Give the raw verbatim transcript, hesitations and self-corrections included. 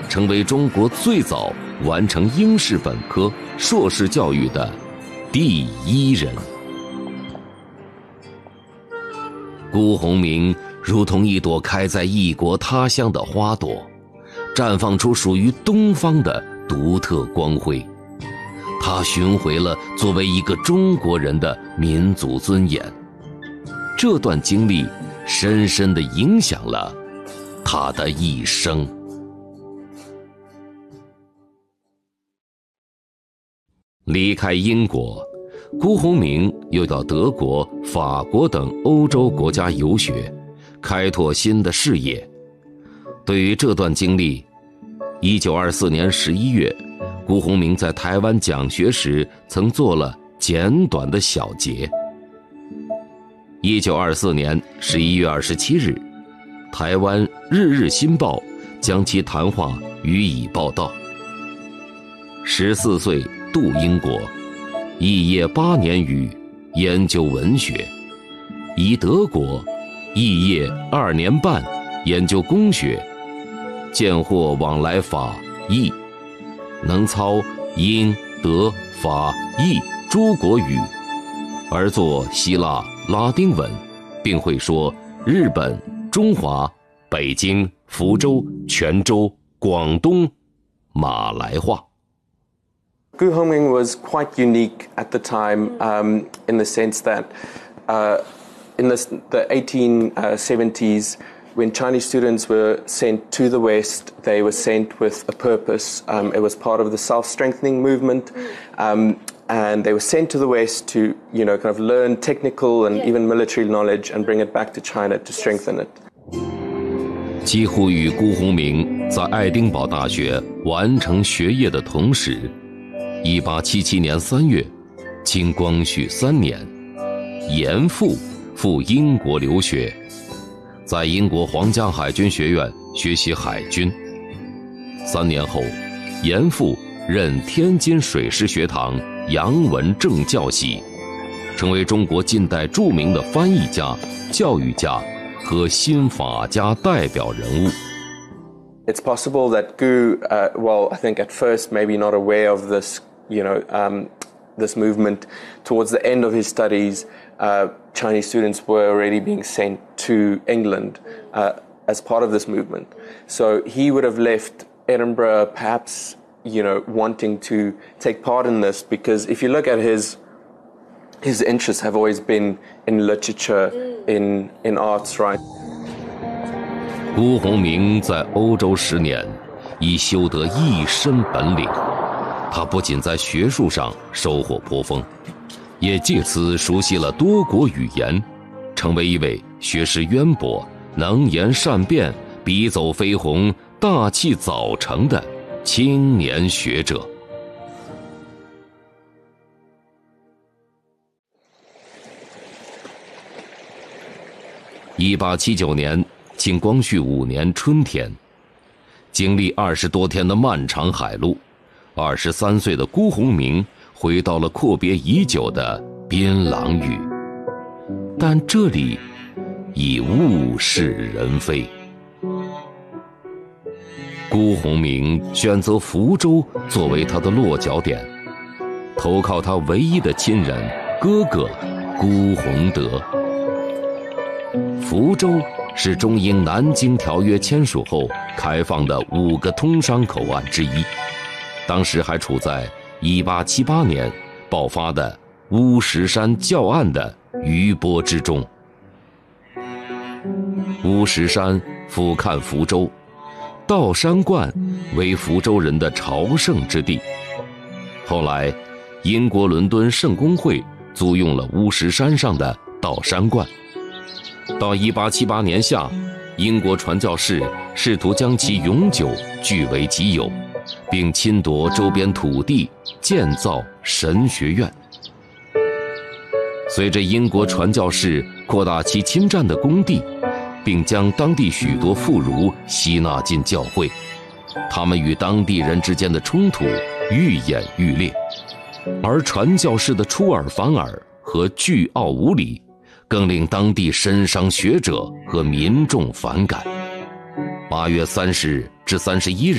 成为中国最早完成英式本科、硕士教育的第一人。辜鸿铭如同一朵开在异国他乡的花朵，绽放出属于东方的独特光辉。他寻回了作为一个中国人的民族尊严。这段经历深深地影响了他的一生。离开英国，辜鸿铭又到德国、法国等欧洲国家游学，开拓新的事业。对于这段经历，一九二四年十一月，辜鸿铭在台湾讲学时曾做了简短的小结。一九二四年十一月二十七日，台湾《日日新报》将其谈话予以报道。十四岁渡英国，肄业八年余，研究文学；移德国，肄业二年半，研究工学。见获往来法意，能操英、德、法、意诸国语，而作希腊、拉丁文，并会说日本、中华、北京、福州、泉州、广东、马来话。 Gu Hongming was quite unique at the time um, in the sense that uh, in the, the eighteen seventies, when Chinese students were sent to the West, they were sent with a purpose. Um, it was part of the self-strengthening movement, um, and they were sent to the West to, you know, kind of learn technical and even military knowledge and bring it back to China to strengthen it. 几乎与辜鸿铭在爱丁堡大学完成学业的同时，一八七七年三月，清光绪三年，严复赴英国留学，在英国皇家海军学院学习海军。三年后，严复任天津水师学堂洋文正教习，成为中国近代著名的翻译家、教育家和新法家代表人物。 It's possible that Gu, uh, well, I think at first maybe not aware of this, you know, um, this movement. Towards the end of his studies, uh, Chinese students were already being sent to England uh, as part of this movement. So he would have left Edinburgh perhaps, you know, wanting to take part in this, because if you look at his his interests have always been in literature, in in arts, right? 辜鸿铭在欧洲十年，已修得一身本领。他不仅在学术上收获颇丰，也借此熟悉了多国语言，成为一位学识渊博、能言善辩、笔走飞鸿、大器早成的青年学者。一八七九年，清光绪五年春天，经历二十多天的漫长海路，二十三岁的辜鸿铭回到了阔别已久的槟榔屿，但这里已物是人非。辜鸿铭选择福州作为他的落脚点，投靠他唯一的亲人哥哥辜鸿德。福州是中英南京条约签署后开放的五个通商口岸之一，当时还处在一八七八年爆发的乌石山教案的余波之中。乌石山俯瞰福州，道山观为福州人的朝圣之地。后来，英国伦敦圣公会租用了乌石山上的道山观。到一八七八年夏，英国传教士试图将其永久据为己有，并侵夺周边土地，建造神学院。随着英国传教士扩大其侵占的工地，并将当地许多妇孺吸纳进教会，他们与当地人之间的冲突愈演愈烈，而传教士的出尔反尔和倨傲无礼，更令当地绅商学者和民众反感。八月三十日至三十一日